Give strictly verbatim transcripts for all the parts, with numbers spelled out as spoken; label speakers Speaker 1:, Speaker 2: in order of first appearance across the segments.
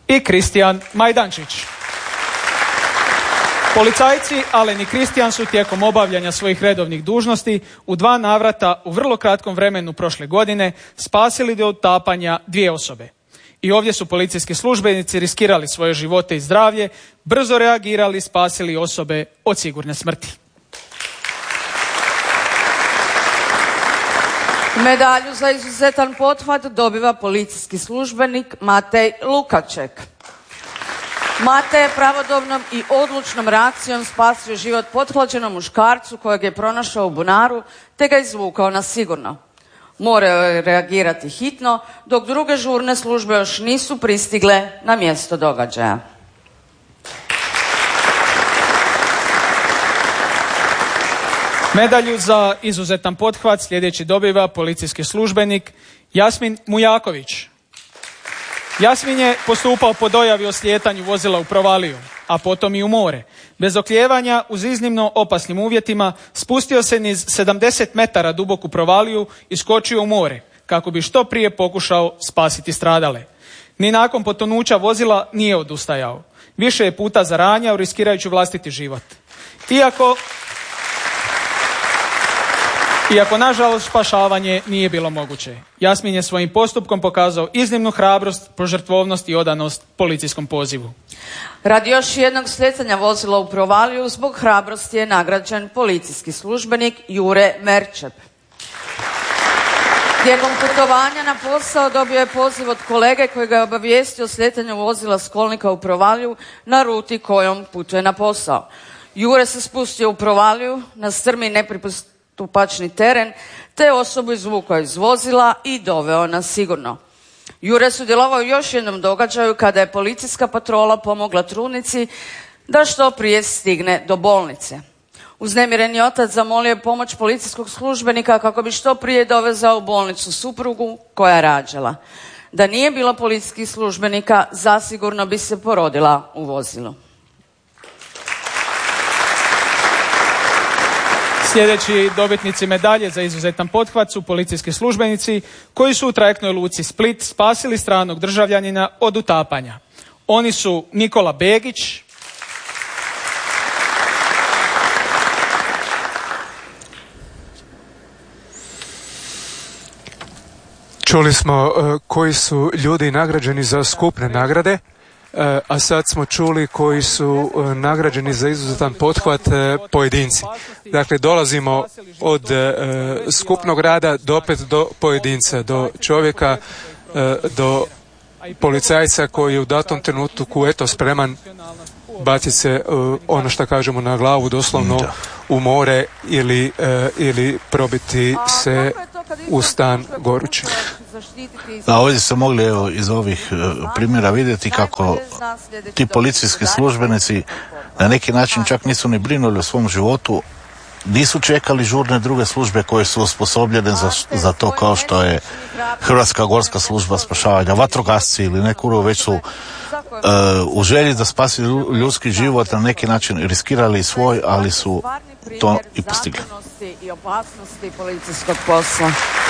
Speaker 1: i Kristijan Majdančić. Policajci Alen i Kristijan su tijekom obavljanja svojih redovnih dužnosti u dva navrata u vrlo kratkom vremenu prošle godine spasili do utapanja dvije osobe. I ovdje su policijski službenici riskirali svoje živote i zdravlje, brzo reagirali i spasili osobe od sigurne smrti.
Speaker 2: Medalju za izuzetan pothvat dobiva policijski službenik Matej Lukaček. Matej je pravodobnom i odlučnom reakcijom spasio život pothlađenom muškarcu kojeg je pronašao u bunaru te ga izvukao na sigurno. Morao je reagirati hitno, dok druge žurne službe još nisu pristigle na mjesto događaja.
Speaker 1: Medalju za izuzetan pothvat sljedeći dobiva policijski službenik Jasmin Mujaković. Jasmin je postupao po dojavi o slijetanju vozila u provaliju, a potom i u more. Bez oklijevanja, uz iznimno opasnim uvjetima, spustio se niz sedamdeset metara duboku provaliju i skočio u more, kako bi što prije pokušao spasiti stradale. Ni nakon potonuća vozila nije odustajao. Više je puta zaranjao, riskirajući vlastiti život. Iako... Iako, nažalost, spašavanje nije bilo moguće. Jasmin je svojim postupkom pokazao iznimnu hrabrost, požrtvovnost i odanost policijskom pozivu.
Speaker 2: Radi još jednog slijetanja vozila u provaliju zbog hrabrosti je nagrađen policijski službenik Jure Merčep. Tijekom putovanja na posao dobio je poziv od kolege koji ga je obavijestio o slijetanju vozila s kolnika u provaliju na ruti kojom putuje na posao. Jure se spustio u provaliju na strmi nepripust tupačni teren, te osobu izvukao iz vozila i doveo na sigurno. Jure sudjelovao u još jednom događaju kada je policijska patrola pomogla trudnici da što prije stigne do bolnice. Uznemireni otac zamolio je pomoć policijskog službenika kako bi što prije dovezao u bolnicu suprugu koja je rađala. Da nije bilo policijskih službenika, zasigurno bi se porodila u vozilu.
Speaker 1: Sljedeći dobitnici medalje za izuzetan pothvat su policijski službenici koji su u trajektnoj luci Split spasili stranog državljanina od utapanja. Oni su Nikola Begić,
Speaker 3: Čuli smo uh, koji su ljudi nagrađeni za skupne nagrade, uh, a sad smo čuli koji su uh, nagrađeni za izuzetan pothvat uh, pojedinci. Dakle, dolazimo od uh, skupnog rada do opet do pojedinca, do čovjeka, uh, do policajca koji je u datom trenutku eto spreman baciti se uh, ono što kažemo na glavu doslovno da. u more ili, uh, ili probiti se u stan gorući.
Speaker 4: Da, ovdje ste mogli evo, iz ovih uh, primjera vidjeti kako ti policijski službenici na neki način čak nisu ni brinuli o svom životu, nisu čekali žurne druge službe koje su osposobljene za, za to, kao što je Hrvatska gorska služba spašavanja, vatrogasci ili neku, već su uh, u želji da spasi ljudski život na neki način riskirali svoj, ali su to i postigli.
Speaker 2: I opasnosti policijskog posla.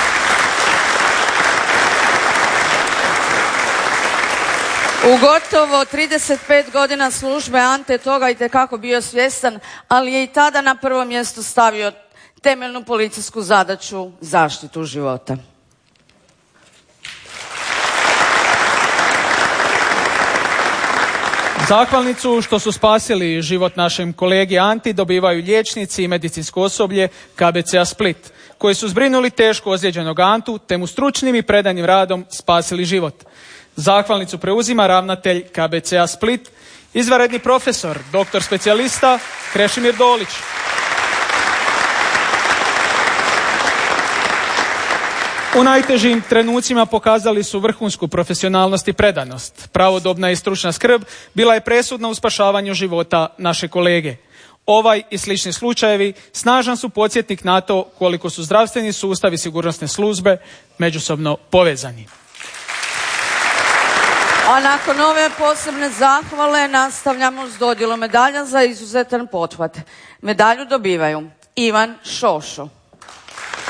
Speaker 2: U gotovo trideset pet godina službe Ante toga itekako bio svjestan, ali je i tada na prvo mjesto stavio temeljnu policijsku zadaću, zaštitu života.
Speaker 1: Zahvalnicu što su spasili život našem kolegi Anti dobivaju liječnici i medicinsko osoblje K B C-a Split, koji su zbrinuli teško ozlijeđenog Antu te mu stručnim i predanim radom spasili život. Zahvalnicu preuzima ravnatelj K B C-a Split, izvanredni profesor, doktor specijalista Krešimir Dolić. U najtežim trenucima pokazali su vrhunsku profesionalnost i predanost. Pravodobna i stručna skrb bila je presudna u spašavanju života naše kolege. Ovaj i slični slučajevi snažan su podsjetnik na to koliko su zdravstveni sustav i sigurnosne službe međusobno povezani.
Speaker 2: A nakon ove posebne zahvale nastavljamo s dodjelom medalja za izuzetan pothvat. Medalju dobivaju Ivan Šošo.